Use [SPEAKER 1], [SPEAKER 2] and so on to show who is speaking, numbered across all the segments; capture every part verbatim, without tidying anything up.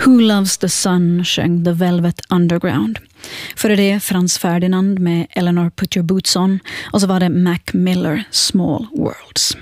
[SPEAKER 1] Who Loves the Sun sjöng The Velvet Underground. Före det Franz Ferdinand med Eleanor Put Your Boots On, och så var det Mac Miller, Small Worlds.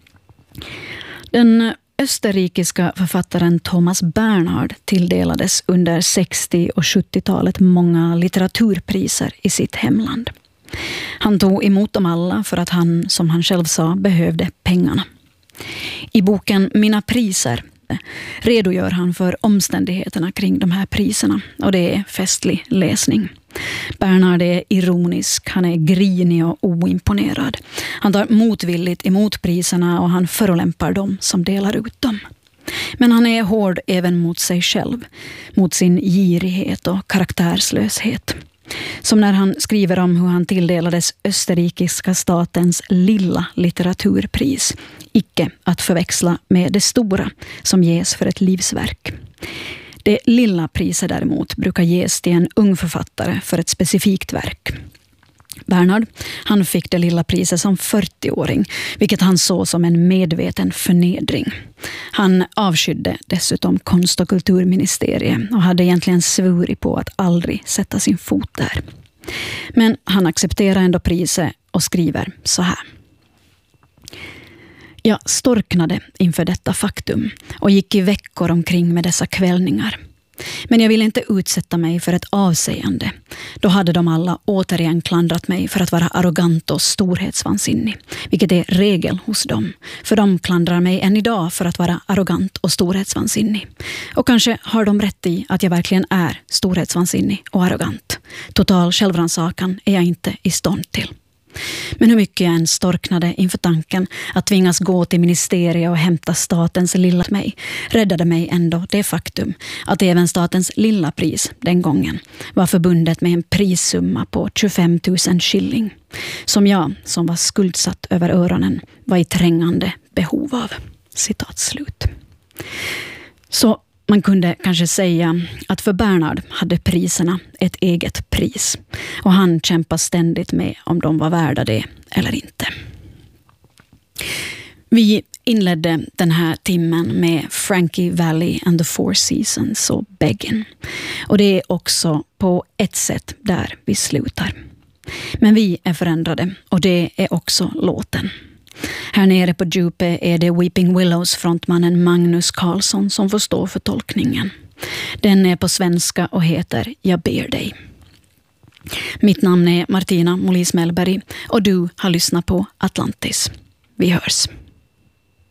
[SPEAKER 1] Den österrikiska författaren Thomas Bernhard tilldelades under sextio- och sjuttiotalet många litteraturpriser i sitt hemland. Han tog emot dem alla för att han, som han själv sa, behövde pengarna. I boken Mina priser redogör han för omständigheterna kring de här priserna, och det är festlig läsning. Bernhard är ironisk, han är grinig och oimponerad. Han tar motvilligt emot priserna och han förolämpar dem som delar ut dem. Men han är hård även mot sig själv, mot sin girighet och karaktärslöshet. Som när han skriver om hur han tilldelades österrikiska statens lilla litteraturpris, icke att förväxla med det stora som ges för ett livsverk. Det lilla priset däremot brukar ges till en ung författare för ett specifikt verk. Bernhard, han fick det lilla priset som fyrtioåring, vilket han såg som en medveten förnedring. Han avskydde dessutom konst- och kulturministeriet och hade egentligen svurit på att aldrig sätta sin fot där. Men han accepterar ändå priset och skriver så här. Jag storknade inför detta faktum och gick i veckor omkring med dessa kvällningar. Men jag ville inte utsätta mig för ett avsägande. Då hade de alla återigen klandrat mig för att vara arrogant och storhetsvansinnig, vilket är regel hos dem. För de klandrar mig än idag för att vara arrogant och storhetsvansinnig. Och kanske har de rätt i att jag verkligen är storhetsvansinnig och arrogant. Total självrannsakan är jag inte i stånd till. Men hur mycket jag än storknade inför tanken att tvingas gå till ministeriet och hämta statens lilla mig, räddade mig ändå det faktum att även statens lilla pris den gången var förbundet med en prissumma på tjugofem tusen shilling, som jag, som var skuldsatt över öronen, var i trängande behov av. Citat slut. Så man kunde kanske säga att för Bernhard hade priserna ett eget pris, och han kämpade ständigt med om de var värda det eller inte. Vi inledde den här timmen med Frankie Valli and the Four Seasons och Beggin. Och det är också på ett sätt där vi slutar. Men vi är förändrade, och det är också låten. Här nere på djupet är det Weeping Willows frontmannen Magnus Carlsson som får stå för tolkningen. Den är på svenska och heter Jag ber dig. Mitt namn är Martina Molis Mellberg och du har lyssnat på Atlantis. Vi hörs.